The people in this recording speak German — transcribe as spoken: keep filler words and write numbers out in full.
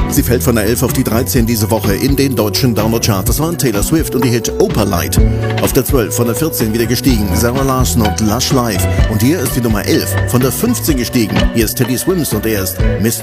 Sie fällt von der elf auf die dreizehn diese Woche in den deutschen Download-Charts. Das waren Taylor Swift und die Hit Opalite. Auf der zwölf von der vierzehn wieder gestiegen, Sarah Larson und Lush Life. Und hier ist die Nummer elf von der fünfzehn gestiegen. Hier ist Teddy Swims und er ist Mister